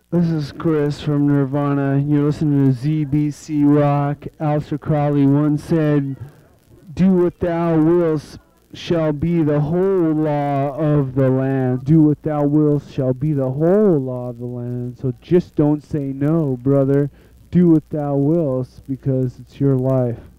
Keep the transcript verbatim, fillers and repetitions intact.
This is Chris from Nirvana. You're listening to Z B C Rock. Aleister Crowley once said, "Do what thou wilt shall be the whole law of the land. Do what thou wilt shall be the whole law of the land." So just don't say no, brother. Do what thou wilt because it's your life.